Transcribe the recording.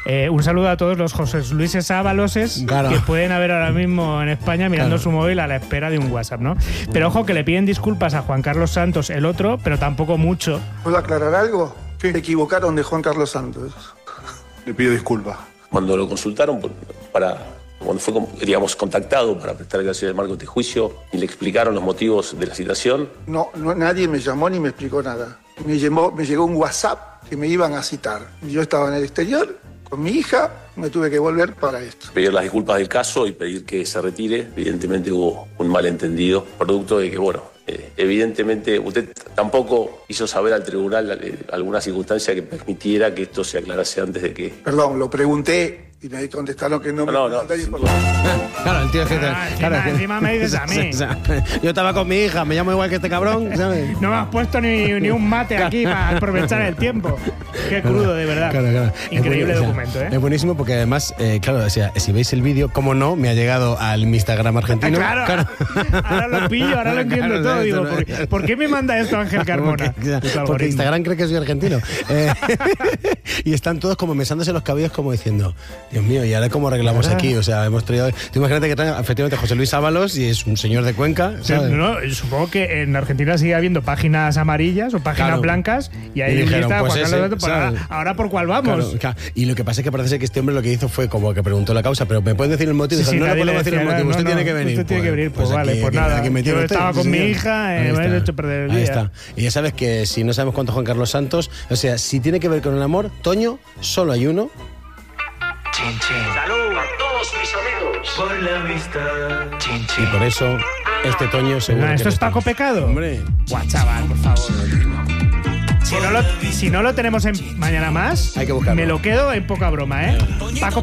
Un saludo a todos los José Luises Ábaloses que pueden haber ahora mismo en España mirando su móvil a la espera de un WhatsApp, ¿no? Pero ojo que le piden disculpas a Juan Carlos Santos, el otro, pero tampoco mucho. ¿Puedo aclarar algo? Sí. Se equivocaron de Juan Carlos Santos. Le pido disculpas. Cuando lo consultaron cuando fue, digamos, contactado para prestar declaraciones de marco de juicio y le explicaron los motivos de la citación. No, nadie me llamó ni me explicó nada. Me llegó un WhatsApp que me iban a citar. Yo estaba en el exterior con mi hija, me tuve que volver para esto. Pedir las disculpas del caso y pedir que se retire. Evidentemente hubo un malentendido, producto de que, evidentemente usted tampoco hizo saber al tribunal alguna circunstancia que permitiera que esto se aclarase antes de que... Perdón, lo pregunté y me contestaron que no. Claro, el tío es que... encima me dices a mí. Yo estaba con mi hija, me llamo igual que este cabrón, ¿sabes? No me has puesto ni un mate aquí para aprovechar el tiempo. Qué crudo, de verdad. Claro. Increíble documento, ¿eh? Es buenísimo porque además, si veis el vídeo, como no, me ha llegado al mi Instagram argentino. Claro. Ahora lo pillo, ahora lo entiendo todo. Digo, ¿por qué me manda esto Ángel Carmona? Porque Instagram cree que soy argentino. Y están todos como mesándose los cabellos como diciendo, Dios mío, ¿y ahora cómo arreglamos aquí? O sea, hemos traído... Tú imagínate que traen efectivamente José Luis Ábalos y es un señor de Cuenca, ¿sabes? No, supongo que en Argentina sigue habiendo páginas amarillas o páginas blancas y ahí dijeron, ahora por cuál vamos. Claro. Y lo que pasa es que parece que este hombre lo que hizo fue como que preguntó la causa, pero ¿me pueden decir el motivo? Sí, no le podemos decir el motivo, usted tiene que venir. Usted tiene que venir, pues vale, pues nada. Yo estaba con mi hija, me he hecho perder el día. Ahí está. Y ya sabes que si no sabemos cuánto Juan Carlos Santos, o sea, si tiene que ver con el amor, Toño, solo hay uno. Chin, chin. Salud a todos mis amigos por la amistad. Chin, chin. Y por eso, este Toño seguro. ¿Esto es Paco Pecado? Hombre. Buah, chaval, por favor. Si no lo tenemos en Mañana Más, hay que buscarlo. Me lo quedo en poca broma, ¿eh? Paco